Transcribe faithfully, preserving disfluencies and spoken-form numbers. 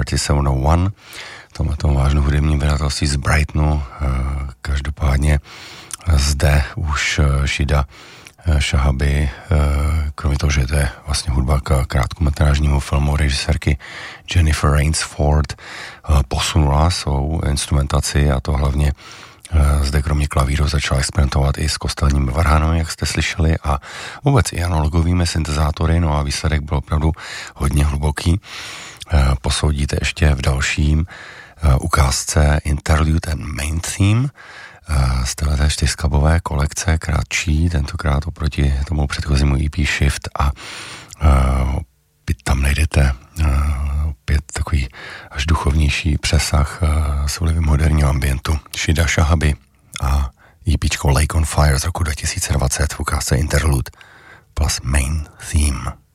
sedm nula jedna, tomhle tomu vážnou hudebním vydatelství z Brightonu. Každopádně zde už Shida Shahabi, kromě toho, že to je vlastně hudba k krátkometrážnímu filmu režisérky Jennifer Rainsford, posunula svou instrumentaci, a to hlavně zde kromě klavíru začala experimentovat i s kostelními varhanami, jak jste slyšeli, a vůbec i analogovými syntezátory, no a výsledek byl opravdu hodně hluboký. Posoudíte ještě v dalším ukázce Interlude and Main Theme z této čtyřskladbové kolekce, kratší, tentokrát oproti tomu předchozímu E P Shift, a opět tam najdete opět takový až duchovnější přesah s vlivem moderního ambientu. Shida Shahabi a EPčko Lake on Fire z roku dva tisíce dvacet v ukázce Interlude plus Main Theme.